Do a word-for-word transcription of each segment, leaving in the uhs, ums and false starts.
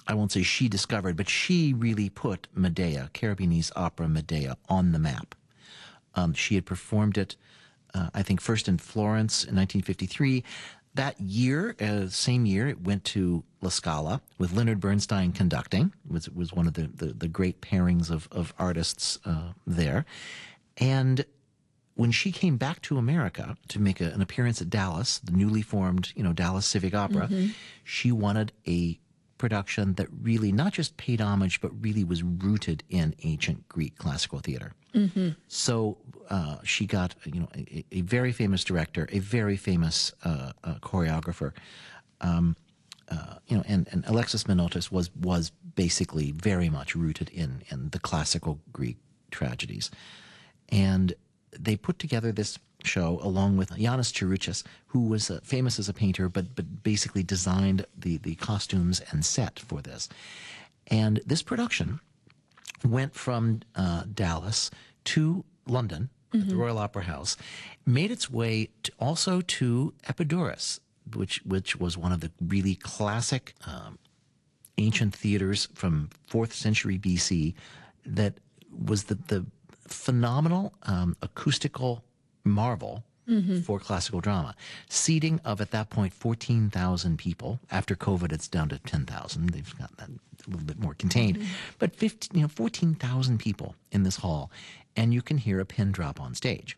I won't say she discovered, but she really put Medea, Cherubini's opera Medea, on the map. Um, she had performed it, uh, I think, first in Florence in nineteen fifty-three. That year, uh, same year, it went to La Scala with Leonard Bernstein conducting. It was, it was one of the, the, the great pairings of, of artists uh, there. And when she came back to America to make a, an appearance at Dallas, the newly formed, you know, Dallas Civic Opera, mm-hmm. she wanted a production that really not just paid homage, but really was rooted in ancient Greek classical theater. Mm-hmm. So uh, she got, you know, a, a very famous director, a very famous uh, uh, choreographer, um, uh, you know, and, and Alexis Menottes was was basically very much rooted in in the classical Greek tragedies, and they put together this show along with Yanis Chirouchis, who was uh, famous as a painter, but but basically designed the the costumes and set for this. And this production went from uh, Dallas to London, mm-hmm. at the Royal Opera House, made its way to, also to Epidaurus, which which was one of the really classic um, ancient theaters from fourth century B C that was the the phenomenal um, acoustical marvel mm-hmm. for classical drama. Seating of, at that point, fourteen thousand people. After COVID, it's down to ten thousand. They've got that a little bit more contained. Mm-hmm. But fifteen, you know, fourteen thousand people in this hall, and you can hear a pin drop on stage.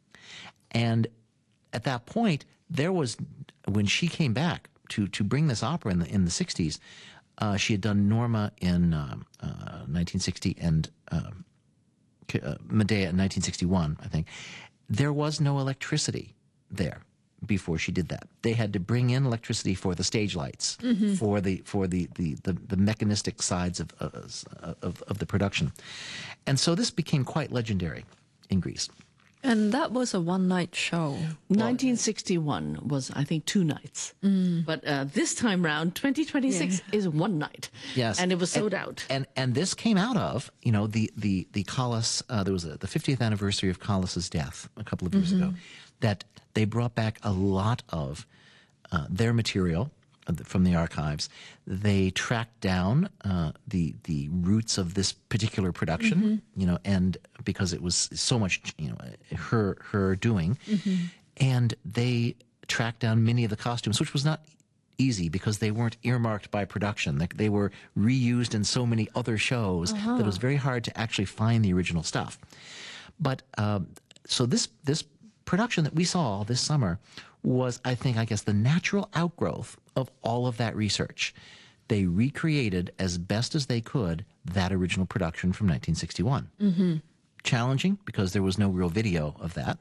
And at that point, there was, when she came back to, to bring this opera in the, in the sixties, uh, she had done Norma in um, uh, nineteen sixty and um, Uh, Medea in nineteen sixty-one, I think. There was no electricity there before she did that. They had to bring in electricity for the stage lights, mm-hmm. for the for the the, the, the mechanistic sides of, uh, of of the production, and so this became quite legendary in Greece. And that was a one-night show. nineteen sixty-one was, I think, two nights. Mm. But uh, this time round, twenty twenty-six yeah. is one night. Yes. And it was sold and, out. And and this came out of, you know, the, the, the Callas, uh, there was a, the fiftieth anniversary of Callas's death a couple of years mm-hmm. ago, that they brought back a lot of uh, their material from the archives. They tracked down uh, the the roots of this particular production, mm-hmm. you know, and because it was so much, you know, her her doing, mm-hmm. and they tracked down many of the costumes, which was not easy because they weren't earmarked by production. They, they were reused in so many other shows uh-huh. that it was very hard to actually find the original stuff. But um, so this this production that we saw this summer was, I think, I guess, the natural outgrowth of all of that research. They recreated as best as they could that original production from nineteen sixty-one. Mm-hmm. Challenging because there was no real video of that.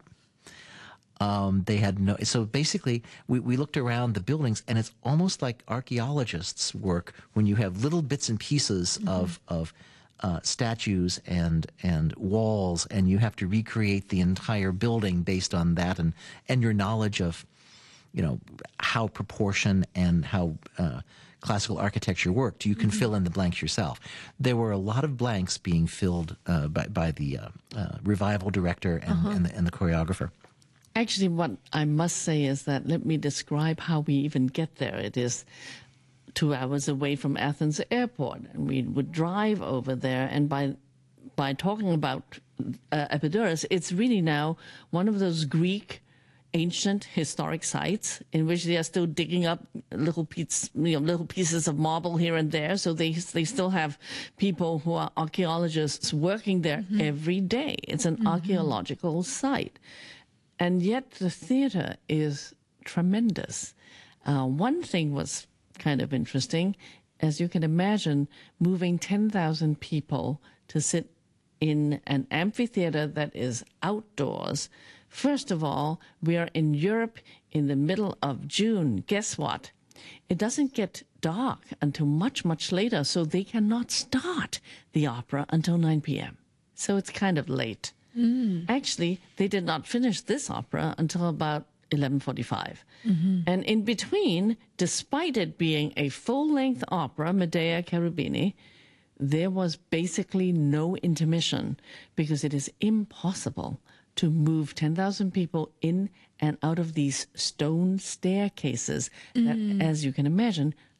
Um, they had no, so basically we, we looked around the buildings, and it's almost like archaeologists' work when you have little bits and pieces mm-hmm. of of uh, statues and and walls, and you have to recreate the entire building based on that, and and your knowledge of, you know, how proportion and how uh, classical architecture worked. You can mm-hmm. fill in the blanks yourself. There were a lot of blanks being filled uh, by by the uh, uh, revival director and, uh-huh. and the and the choreographer. Actually, what I must say is that, let me describe how we even get there. It is two hours away from Athens airport, and we would drive over there, and by by talking about uh, Epidaurus, it's really now one of those Greek ancient historic sites in which they are still digging up little pieces, you know, little pieces of marble here and there. So they they still have people who are archaeologists working there mm-hmm. every day. It's an mm-hmm. archaeological site. And yet the theater is tremendous. Uh, one thing was kind of interesting. As you can imagine, moving ten thousand people to sit in an amphitheater that is outdoors. First of all, we are in Europe in the middle of June. Guess what? It doesn't get dark until much, much later, so they cannot start the opera until nine p.m. So it's kind of late. Mm. Actually, they did not finish this opera until about eleven forty-five. Mm-hmm. And in between, despite it being a full-length opera, Medea Cherubini, there was basically no intermission because it is impossible to move ten thousand people in and out of these stone staircases mm. that, as you can imagine,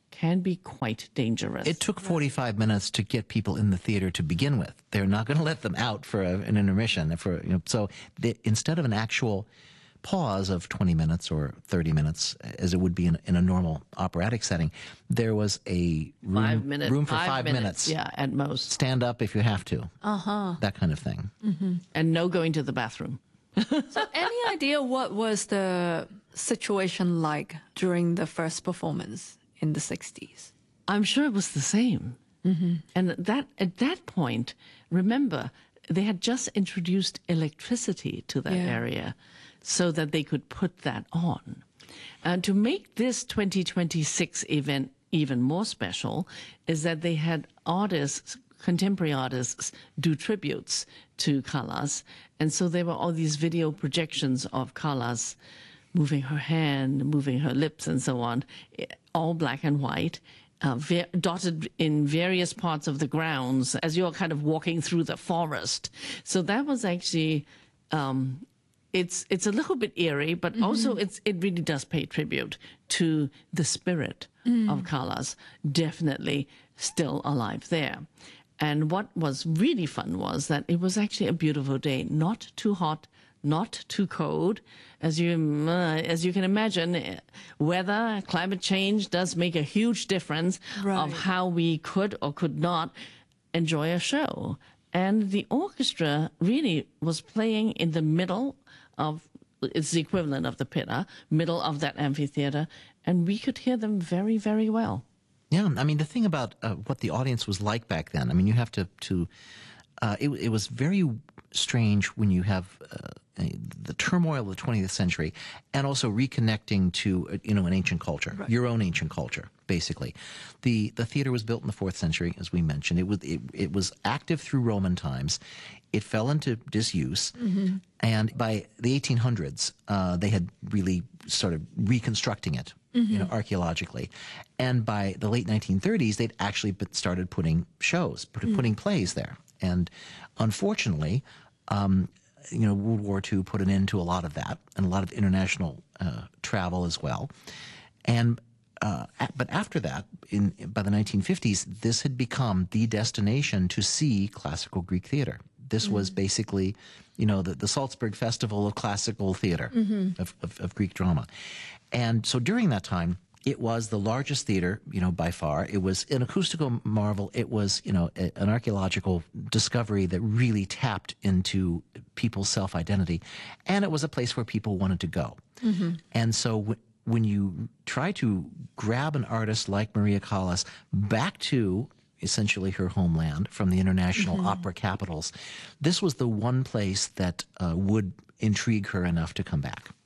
can be quite dangerous. It took forty-five minutes to get people in the theater to begin with. They're not going to let them out for a, an intermission. For you know, so they, instead of an actual pause of twenty minutes or thirty minutes, as it would be in, in a normal operatic setting, there was a room, five minute, room for five, five minutes, minutes. Yeah, at most. Stand up if you have to. Uh-huh. That kind of thing. Mm-hmm. And no going to the bathroom. So any idea what was the situation like during the first performance in the sixties? I'm sure it was the same. Mm-hmm. And that at that point, remember, they had just introduced electricity to that Yeah. area so that they could put that on. And to make this twenty twenty-six event even more special is that they had artists, contemporary artists, do tributes to Callas. And so there were all these video projections of Callas moving her hand, moving her lips, and so on, all black and white, uh, ver- dotted in various parts of the grounds as you're kind of walking through the forest. So that was actually, um, it's it's a little bit eerie, but mm-hmm. also it's it really does pay tribute to the spirit mm. of Callas, definitely still alive there. And what was really fun was that it was actually a beautiful day, not too hot, not too cold. As you uh, as you can imagine, weather, climate change does make a huge difference right. of how we could or could not enjoy a show. And the orchestra really was playing in the middle of, it's the equivalent of the pitta, middle of that amphitheater, and we could hear them very, very well. Yeah, I mean, the thing about uh, what the audience was like back then, I mean, you have to, to uh, it, it was very strange when you have uh, the turmoil of the twentieth century and also reconnecting to, uh, you know, an ancient culture, right. your own ancient culture, basically. The the theater was built in the fourth century, as we mentioned. It was, it, it was active through Roman times. It fell into disuse. Mm-hmm. And by the eighteen hundreds, uh, they had really started reconstructing it. Mm-hmm. You know, archaeologically. And by the late nineteen thirties, they'd actually started putting shows, putting mm-hmm. plays there. And unfortunately, um, you know, World War Two put an end to a lot of that and a lot of international uh, travel as well. And uh, but after that, in by the nineteen fifties, this had become the destination to see classical Greek theater. This mm-hmm. was basically, you know, the, the Salzburg Festival of classical theater, mm-hmm. of, of, of Greek drama. And so during that time, it was the largest theater, you know, by far. It was an acoustical marvel. It was, you know, a, an archaeological discovery that really tapped into people's self-identity. And it was a place where people wanted to go. Mm-hmm. And so w- when you try to grab an artist like Maria Callas back to essentially her homeland from the international mm-hmm. opera capitals, this was the one place that uh, would intrigue her enough to come back.